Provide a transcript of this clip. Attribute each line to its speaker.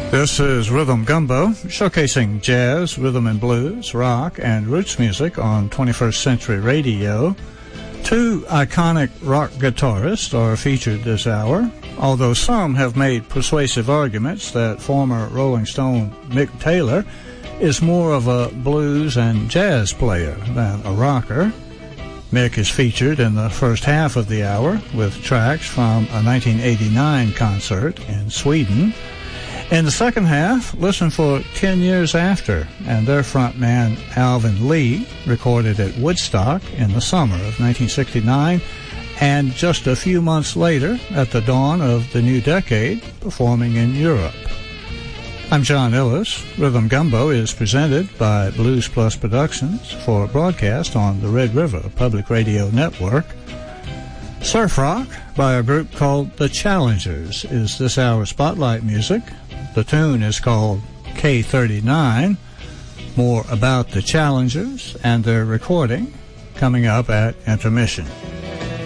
Speaker 1: This is Rhythm Gumbo, showcasing jazz, rhythm and blues, rock, and roots music on 21st Century Radio. Two iconic rock guitarists are featured this hour, although some have made persuasive arguments that former Rolling Stone Mick Taylor is more of a blues and jazz player than a rocker. Mick is featured in the first half of the hour with tracks from a 1989 concert in Sweden. In the second half, listen for 10 Years After and their frontman Alvin Lee, recorded at Woodstock in the summer of 1969, and just a few months later, at the dawn of the new decade, performing in Europe. I'm John Ellis. Rhythm Gumbo is presented by Blues Plus Productions for broadcast on the Red River Public Radio Network. Surf rock by a group called The Challengers is this hour's spotlight music. The tune is called K39. More about The Challengers and their recording coming up at intermission.